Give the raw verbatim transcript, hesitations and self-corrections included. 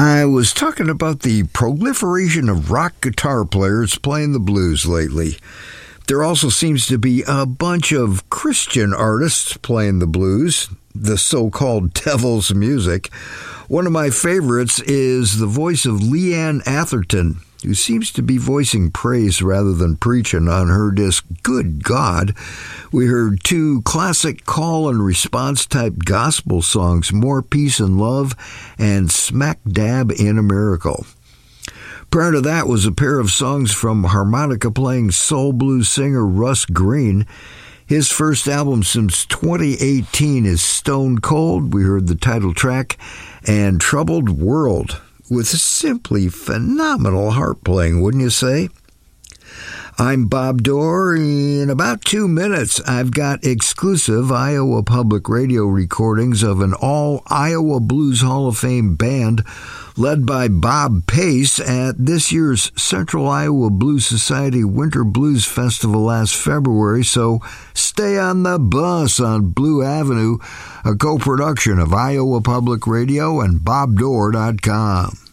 I was talking about the proliferation of rock guitar players playing the blues lately. There also seems to be a bunch of Christian artists playing the blues, the so-called devil's music. One of my favorites is the voice of Leanne Atherton, who seems to be voicing praise rather than preaching on her disc, Good God. We heard two classic call and response type gospel songs, More Peace and Love and Smack Dab in a Miracle. Prior to that was a pair of songs from harmonica-playing soul blues singer Russ Green. His first album since twenty eighteen is Stone Cold. We heard the title track, and Troubled World, with simply phenomenal harp playing, wouldn't you say? I'm Bob Dorr. In about two minutes, I've got exclusive Iowa Public Radio recordings of an all-Iowa Blues Hall of Fame band led by Bob Pace at this year's Central Iowa Blues Society Winter Blues Festival last February, so stay on the bus on Blue Avenue, a co-production of Iowa Public Radio and Bob Dorr dot com.